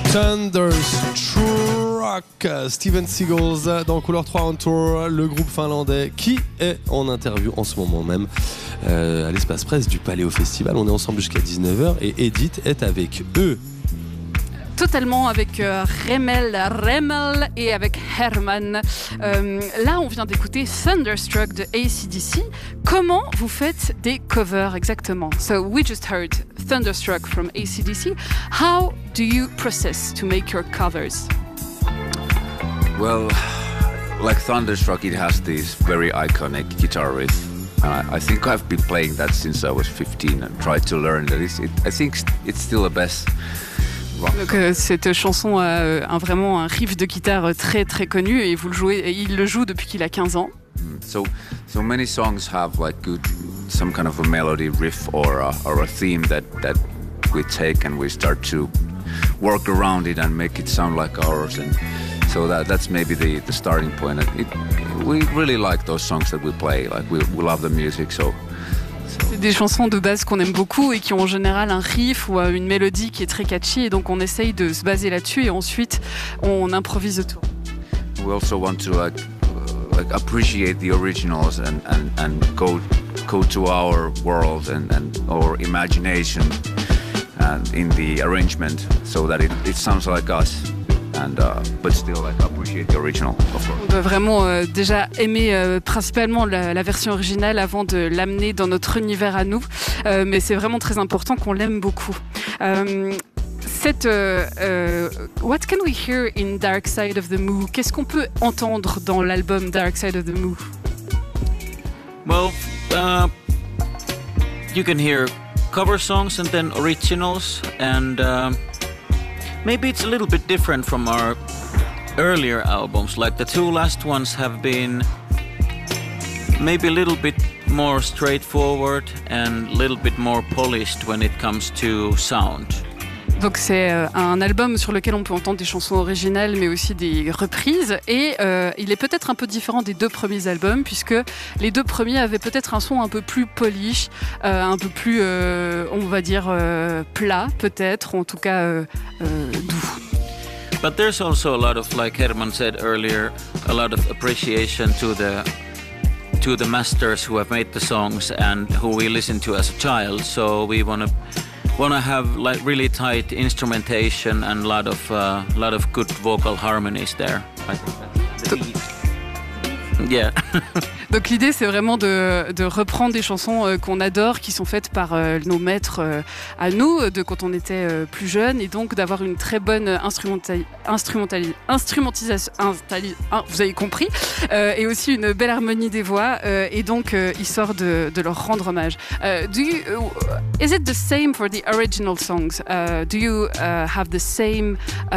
Thunderstruck, Steven Seagals dans Couleur 3 on Tour, le groupe finlandais qui est en interview en ce moment même à l'espace presse du Paléo Festival. On est ensemble jusqu'à 19h et Edith est avec eux. Totalement avec Remel et avec Herman. Là, on vient d'écouter Thunderstruck de AC/DC. Comment vous faites des covers exactement? So we just heard Thunderstruck from AC/DC. How do you process to make your covers? Well, like Thunderstruck, it has this very iconic guitar riff. And I think I've been playing that since I was 15 and tried to learn that. I think it's still the best. Donc, cette chanson a vraiment un riff de guitare très très connu et vous le jouez, et il le joue depuis qu'il a 15 ans. So many songs have like some kind of a melody riff or a theme that we take and we start to work around it and make it sound like ours, and so that's maybe the starting point. We really like those songs that we play. Like we love the music, so. C'est des chansons de base qu'on aime beaucoup et qui ont en général un riff ou une mélodie qui est très catchy, et donc on essaye de se baser là-dessus et ensuite on improvise autour. We also want to like appreciate the originals and go to our world and our imagination and in the arrangement so that it sounds like us. But still like appreciate the original, of course. On doit vraiment déjà aimer principalement la version originale avant de l'amener dans notre univers à nous, mais c'est vraiment très important qu'on l'aime beaucoup. What can we hear in Dark Side of the Moon? Qu'est-ce qu'on peut entendre dans l'album Dark Side of the Moon? Well, you can hear cover songs and then originals, and maybe it's a little bit different from our earlier albums. Like the two last ones have been maybe a little bit more straightforward and a little bit more polished when it comes to sound. Donc c'est un album sur lequel on peut entendre des chansons originales mais aussi des reprises, et il est peut-être un peu différent des deux premiers albums puisque les deux premiers avaient peut-être un son un peu plus polish, un peu plus on va dire plat peut-être, ou en tout cas doux. But there's also a lot of, like Herman said earlier, a lot of appreciation to the masters who have made the songs and who we listened to as a child. So we want to have like really tight instrumentation and a lot of good vocal harmonies there. I think that's the key. Yeah. Donc l'idée c'est vraiment de reprendre des chansons qu'on adore, qui sont faites par nos maîtres à nous de quand on était plus jeune, et donc d'avoir une très bonne instrumentisation, vous avez compris, et aussi une belle harmonie des voix, et donc histoire de leur rendre hommage. Is it the same for the original songs? Do you have the same?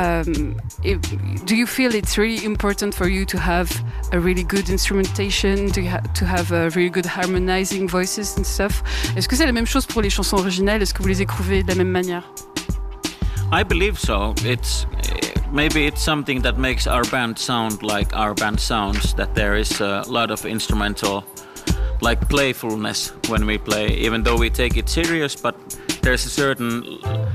Do you feel it's really important for you to have a really good instrumentation, to have really good harmonizing voices and stuff? Est-ce que c'est la même chose pour les chansons originales? Est-ce que vous les éprouvez de la même manière? I believe so. Maybe it's something that makes our band sound like our band sounds, that there is a lot of instrumental like playfulness when we play, even though we take it serious, but there's a certain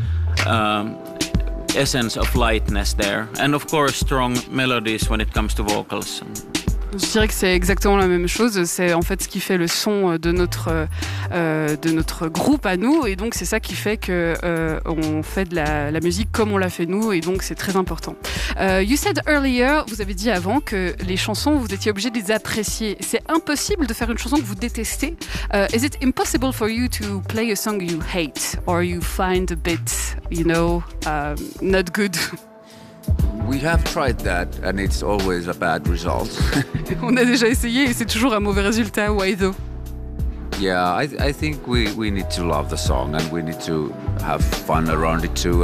essence of lightness there, and of course strong melodies when it comes to vocals. Je dirais que c'est exactement la même chose. C'est en fait ce qui fait le son de notre groupe à nous, et donc c'est ça qui fait que on fait de la musique comme on l'a fait nous, et donc c'est très important. You said earlier, vous avez dit avant que les chansons vous étiez obligé de les apprécier. C'est impossible de faire une chanson que vous détestez. Is it impossible for you to play a song you hate or you find a bit, not good? We have tried that and it's always a bad result. On a déjà essayé et c'est toujours un mauvais résultat. Why though? Yeah, I think we need to love the song and we need to have fun around it too,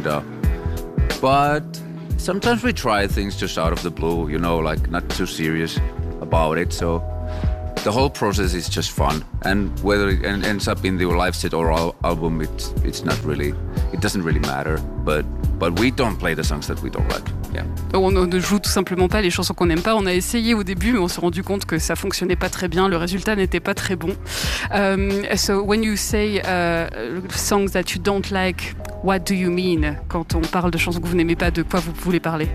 but sometimes we try things just out of the blue, like not too serious about it. So the whole process is just fun, and whether it ends up in the live set or album, it's not really, it doesn't really matter. But we don't play the songs that we don't like. Yeah. On ne joue tout simplement pas les chansons qu'on n'aime pas. On a essayé au début, mais on s'est rendu compte que ça fonctionnait pas très bien. Le résultat n'était pas très bon. So when you say songs that you don't like, what do you mean? Quand on parle de chansons que vous n'aimez pas, de quoi vous voulez parler?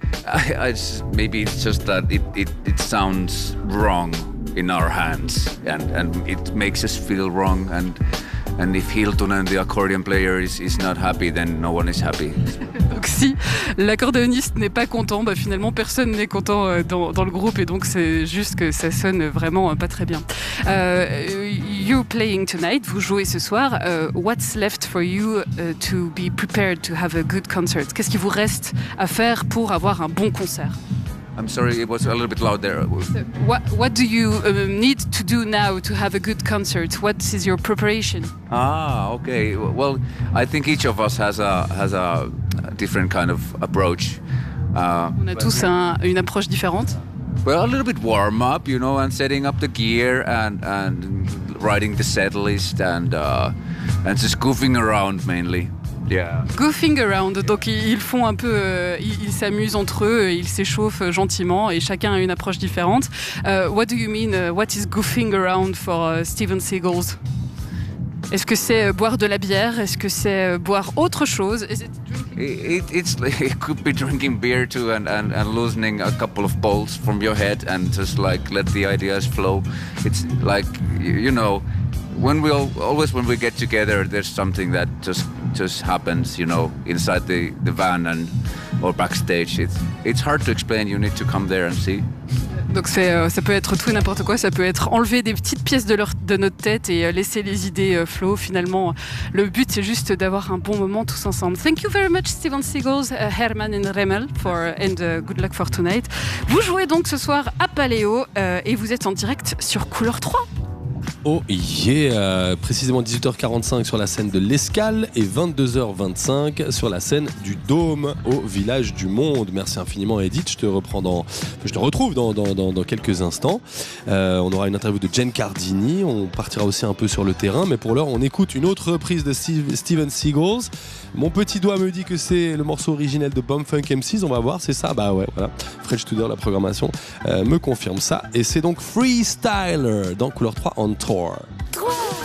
Maybe it's just that it sounds wrong in our hands, and it makes us feel wrong, and if Hilton and the accordion player is not happy, then no one is happy. Donc si l'accordéoniste n'est pas content, bah finalement personne n'est content dans le groupe, et donc c'est juste que ça sonne vraiment pas très bien. You're playing tonight, vous jouez ce soir. What's left for you to be prepared to have a good concert? Qu'est-ce qui vous reste à faire pour avoir un bon concert? I'm sorry, it was a little bit loud there. What do you need to do now to have a good concert? What is your preparation? Okay. Well, I think each of us has a different kind of approach. On a tous une approche différente. Well, a little bit warm up, you know, and setting up the gear and writing the set list and just goofing around mainly. Yeah. Goofing around, donc ils font un peu, ils s'amusent entre eux, ils s'échauffent gentiment et chacun a une approche différente. What do you mean? What is goofing around for Steven Seagulls? Est-ce que c'est boire de la bière? Est-ce que c'est boire autre chose? It could be drinking beer too and loosening a couple of bolts from your head and just like let the ideas flow. It's like, you know, when we get together, there's something that just happens, you know, inside the van or backstage. It's hard to explain. You need to come there and see. Donc ça peut être tout et n'importe quoi, ça peut être enlever des petites pièces de notre tête et laisser les idées flow. Finalement, le but c'est juste d'avoir un bon moment tous ensemble. Thank you very much Steven Seagulls, Herman and Remel and good luck for tonight. Vous jouez donc ce soir à Paléo et vous êtes en direct sur Couleur 3. Oh yeah, précisément 18h45 sur la scène de l'Escale et 22h25 sur la scène du Dôme au Village du Monde. Merci infiniment Edith, je te retrouve dans quelques instants. On aura une interview de Jen Cardini, on partira aussi un peu sur le terrain, mais pour l'heure on écoute une autre reprise de Steven Seagulls. Mon petit doigt me dit que c'est le morceau originel de Bumfunk MCs, on va voir, c'est ça? Bah ouais, voilà. French Tudor, la programmation me confirme ça. Et c'est donc Freestyler dans Couleur 3 on Tour.